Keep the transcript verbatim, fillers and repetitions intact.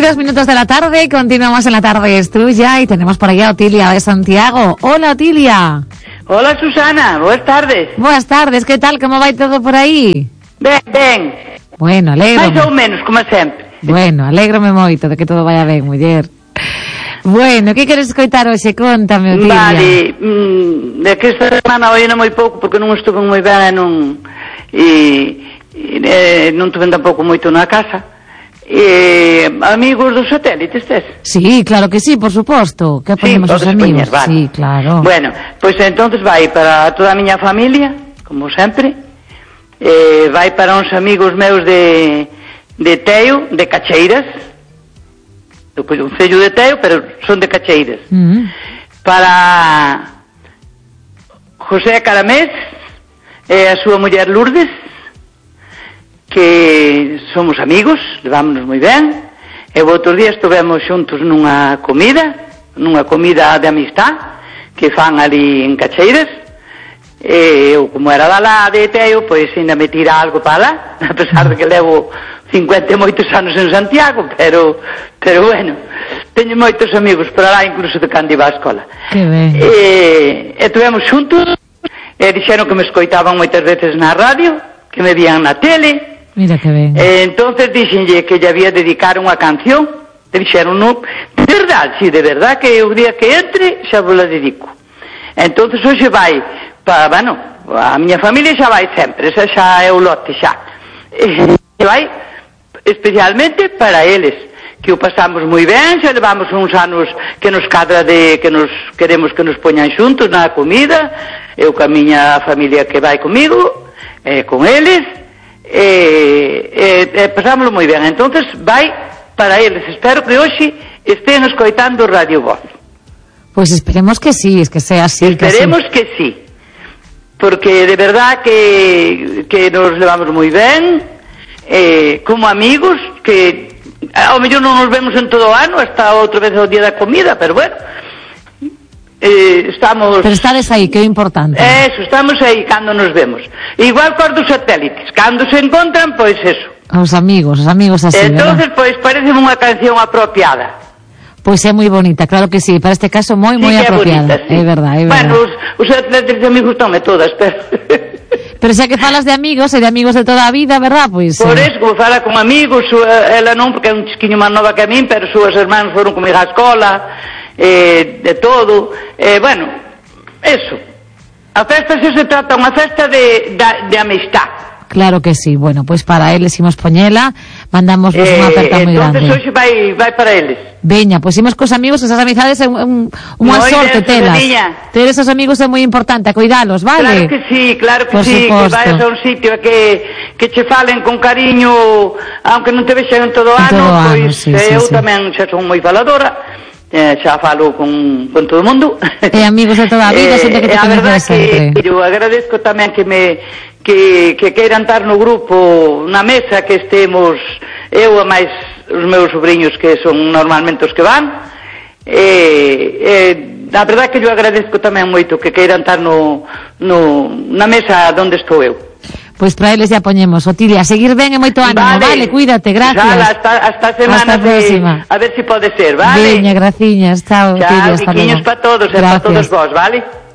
veintidós minutos de la tarde, continuamos en La Tarde es Tuya y tenemos por allá a Otilia de Santiago. Hola, Otilia. Hola, Susana, boas tardes. Boas tardes, que tal, como vai todo por aí? Ben, ben. Bueno, alegro. Mais ou menos, como sempre. Bueno, alégrome moito de que todo vaya ben, muller. Bueno, que queres escoitar hoxe? Contame, Otilia. Vale, mm, de que esta semana oína moi pouco porque non estuve moi ben e non e, e non tuve tampouco moito na casa. E, amigos dos satélites, tes? Sí, claro que sí, por suposto. Que ponemos sí, os amigos? Poñer, vale. Sí, claro. Bueno, pois pues, entonces vai para toda a miña familia, como sempre. Eh, vai para uns amigos meus de de Teo, de Cacheiras. Do concello de Teo, pero son de Cacheiras. Mm. Para José Caramés e a súa muller Lourdes, que somos amigos, levámonos moi ben, e o outro día estivemos xuntos nunha comida, nunha comida de amistad, que fan ali en Cacheiras, e eu, como era da lá de Teo, pois ainda me tira algo para lá, a pesar de que levo cincuenta e moitos anos en Santiago, pero, pero bueno, teño moitos amigos para lá, incluso de cando iba á escola. Que ben. E, e estivemos xuntos, e dixeron que me escoitaban moitas veces na radio, que me vían na tele. Mira que ben. E entonces dixenlle que lle había dedicar unha canción, e dixeron, no, de verdade, si, de verdade, que o día que entre xa vos la dedico. Entonces hoxe vai, pa, bueno, a miña familia xa vai sempre, esa xa é o lote xa. E vai especialmente para eles, que o pasamos moi ben, xa levamos uns anos que nos cadra de que nos queremos que nos poñan xuntos na comida, eu ca miña familia que vai comigo, e con eles, e, e, e pasámoslo moi ben. Entonces vai para eles, espero que hoxe estén escoitando Radio Voz. Pues esperemos que sí, es que sea así. Esperemos que sí, que sí, porque de verdad que, que nos levamos moi ben, eh, como amigos, que ao mellor non nos vemos en todo o ano, hasta outra vez o día da comida, pero bueno, eh, estamos... Pero estades aí, que é importante. Eso, estamos aí cando nos vemos. Igual cos dos satélites, cando se encontran, pois eso. Os amigos, os amigos así, entonces, ¿verdad? pois parece unha canción apropiada. Pois é moi bonita, claro que sí, para este caso moi, sí, moi apropiada. É, bonita, sí. É verdad, é verdad. Bueno, os, os atletas a mí gustóme todas, pero... Pero xa que falas de amigos e de amigos de toda a vida, verdad? Pois... Por eh... eso, como fala con amigos, súa, ela non, porque é un chisquiño máis nova que a min, pero súas hermanos foron comigo á escola, eh, de todo, eh, bueno, eso. A festa se se trata unha festa de, de, de amistad. Claro que sí, bueno, pois pues para eles imos poñela, mandamos vos eh, unha aperta moi grande. Entonces hoxe vai, vai para eles. Veña, pois pues imos cos amigos, esas amizades é un, un, unha sorte telas. Ter esos amigos é moi importante, a cuidalos, vale? Claro que sí, claro que Por sí, suposto. Que vayas a un sitio que, que che falen con cariño, aunque non te vexan en todo o ano, pois sí, sí, eu sí, tamén xa son moi faladora. Eh, xa falo con, con todo o mundo e amigos de toda a vida, eh, xente que te conoce sempre. Que eu agradezco tamén que me que, que queiran estar no grupo, na mesa, que estemos eu e máis os meus sobrinhos que son normalmente os que van, e, e a verdade que eu agradezco tamén moito que queiran estar no, no, na mesa onde estou eu. Pois para eles ya poñemos. Otilia, seguir ben e moito ánimo, vale, vale, cuídate, gracias. Xala, hasta, hasta a semana, hasta próxima. De, a ver se si pode ser, vale? Veña, graciñas, chao, Otilia, hasta luego. Biquiños para todos, e para todos vos, vale?